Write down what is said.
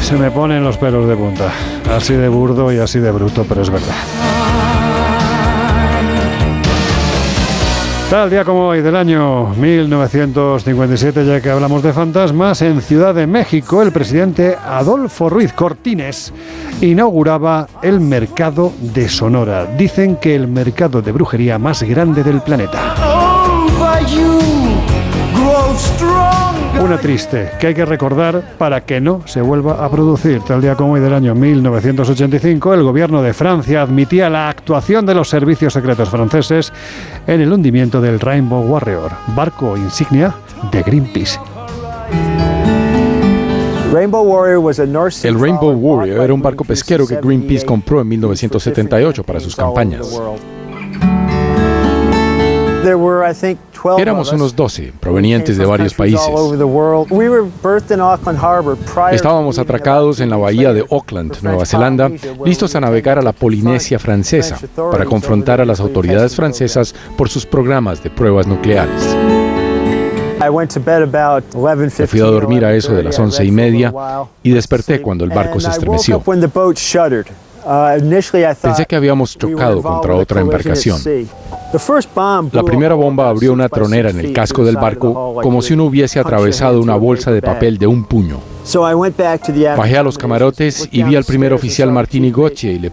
Se me ponen los pelos de punta. Así de burdo y así de bruto, pero es verdad. Tal día como hoy del año 1957, ya que hablamos de fantasmas, en Ciudad de México el presidente Adolfo Ruiz Cortines inauguraba el mercado de Sonora. Dicen que el mercado de brujería más grande del planeta. Una triste que hay que recordar para que no se vuelva a producir. Tal día como hoy del año 1985, el gobierno de Francia admitía la actuación de los servicios secretos franceses en el hundimiento del Rainbow Warrior, barco insignia de Greenpeace. El Rainbow Warrior era un barco pesquero que Greenpeace compró en 1978 para sus campañas. Éramos unos 12, provenientes de varios países. Estábamos atracados en la bahía de Auckland, Nueva Zelanda, listos a navegar a la Polinesia francesa para confrontar a las autoridades francesas por sus programas de pruebas nucleares. Me fui a dormir a eso de las 11:30 y desperté cuando el barco se estremeció. Pensé que habíamos chocado contra otra embarcación. La primera bomba abrió una tronera en el casco del barco, como si uno hubiese atravesado una bolsa de papel de un puño. Bajé a los camarotes y vi al primer oficial Martini Gocce y le